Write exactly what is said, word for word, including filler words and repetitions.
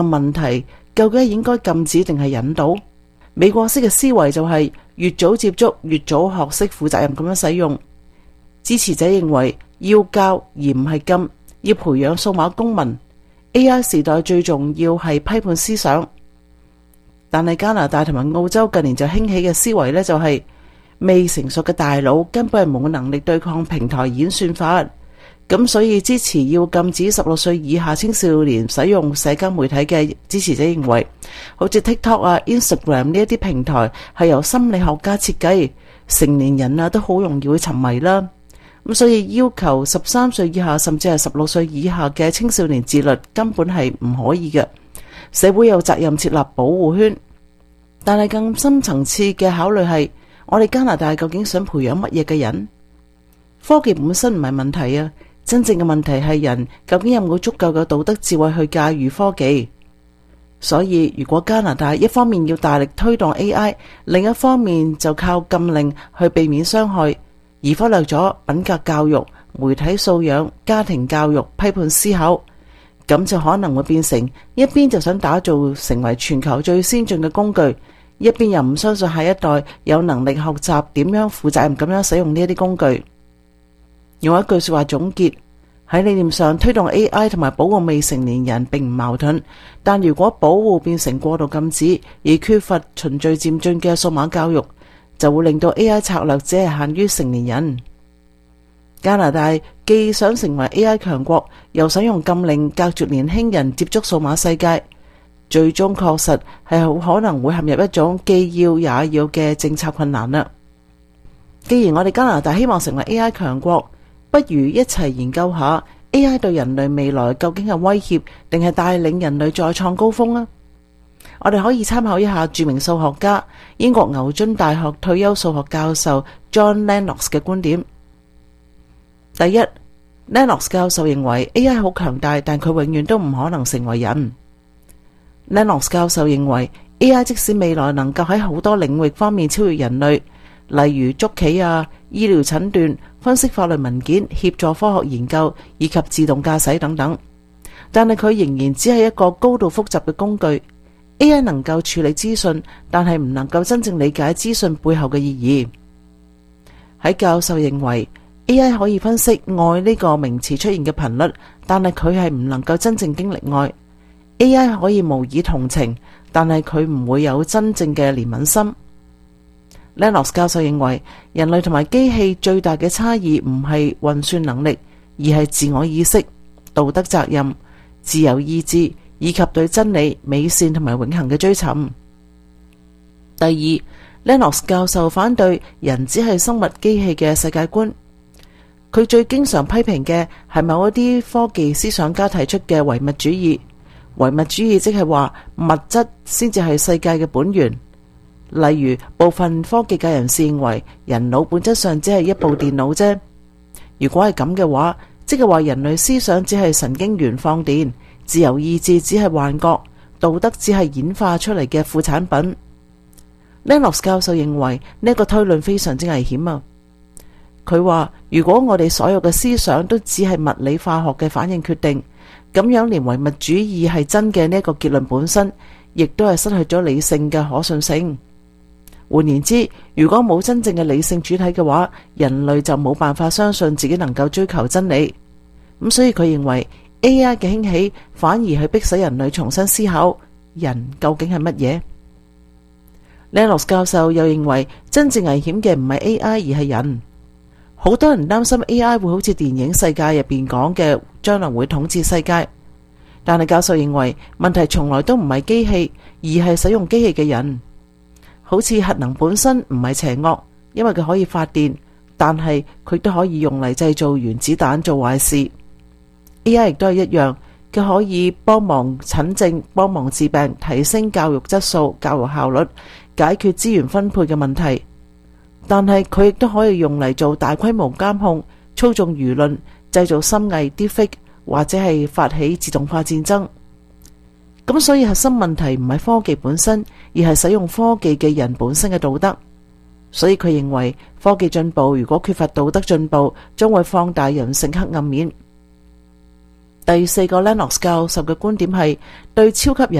問題究竟係應該禁止定係引導？美國式嘅思維就係越早接觸越早學識負責任咁樣使用。支持者認為要教而唔係禁，要培養數碼公民。A I 時代最重要係批判思想。但係加拿大同埋澳洲近年就興起嘅思維呢，就係未成熟嘅大腦根本係冇能力對抗平台演算法。咁所以支持要禁止十六歲以下青少年使用社交媒體嘅支持者認為，好似 TikTok 啊、Instagram 呢一啲平台係由心理學家設計，成年人啊都好容易會沉迷啦。咁所以要求十三歲以下甚至係十六歲以下嘅青少年自律根本係唔可以嘅。社會有責任設立保護圈，但係更深層次嘅考慮係，我哋加拿大究竟想培養乜嘢嘅人？科技本身唔係問題啊。真正嘅問題係人究竟有冇足夠嘅道德智慧去駕馭科技。所以如果加拿大一方面要大力推動 A I， 另一方面就靠禁令去避免傷害，而忽略咗品格教育、媒體素養、家庭教育、批判思考，咁就可能會變成一邊就想打造成為全球最先進嘅工具，一邊又唔相信下一代有能力學習點樣負責任咁樣使用呢一啲工具。用一句說話總結，喺理念上推動 A I 同埋保護未成年人並唔矛盾，但如果保護變成過度禁止，而缺乏循序漸進嘅數碼教育，就會令到 A I 策略只係限於成年人。加拿大既想成為 A I 強國，又想用禁令隔絕年輕人接觸數碼世界，最終確實係好可能會陷入一種既要也要嘅政策困難啦。既然我哋加拿大希望成為 A I 強國，不如一齊研究下 A I 對人類未來究竟係威脅定係帶領人類再創高峰啊！我哋可以參考一下著名數學家、英國牛津大學退休數學教授 John Lennox 嘅觀點。第一， Lennox 教授認為 A I 好強大，但佢永遠都唔可能成為人。Lennox 教授認為 A I 即使未來能夠喺好多領域方面超越人類，例如捉棋啊、醫療診斷、分析法律文件、協助科學研究以及自動駕駛等等，但係佢仍然只係一個高度複雜嘅工具。A I 能夠處理資訊，但係唔能夠真正理解資訊背後嘅意義。喺教授認為 A I 可以分析愛呢個名詞出現嘅頻率，但係佢係唔能夠真正經歷愛。A I 可以模擬同情，但係佢唔會有真正嘅憐憫心。Lennox 教授認為，人類同埋機器最大嘅差異唔係運算能力，而係自我意識、道德責任、自由意志以及對真理、美善同埋永恆嘅追尋。第二， Lennox 教授反對人只係生物機器嘅世界觀。佢最經常批評嘅係某一啲科技思想家提出嘅唯物主義。唯物主義即係話物質先至係世界嘅本源。例如，部分科技界人士認為人腦本質上只係一部電腦啫。如果係咁嘅話，即係話人類思想只係神經元放電，自由意志只係幻覺，道德只係演化出嚟嘅副產品。Lennox 教授認為呢個推論非常之危險啊！佢話如果我哋所有嘅思想都只係物理化學嘅反應決定，咁樣連唯物主義係真嘅呢一個結論本身，亦都係失去咗理性嘅可信性。換言之，如果冇真正嘅理性主體嘅話，人類就冇辦法相信自己能夠追求真理。咁所以佢認為 A I 嘅興起反而係迫使人類重新思考人究竟係乜嘢。Lennox 教授又認為真正危險嘅唔係 A I 而係人。好多人擔心 A I 會好似電影世界入邊講嘅將來會統治世界，但係教授認為問題從來都唔係機器，而係使用機器嘅人。好似核能本身唔係邪惡，因為佢可以發電，但係佢都可以用嚟製造原子彈做壞事。A I 亦都係一樣，佢可以幫忙診症、幫忙治病、提升教育質素、教育效率、解決資源分配嘅問題。但係佢亦都可以用嚟做大規模監控、操縱輿論、製造深偽 deepfake 或者係發起自動化戰爭。咁所以核心問題唔係科技本身，而係使用科技嘅人本身嘅道德。所以佢認為科技進步如果缺乏道德進步，將會放大人性黑暗面。 第四個 Lennox 教授嘅觀點係對超級人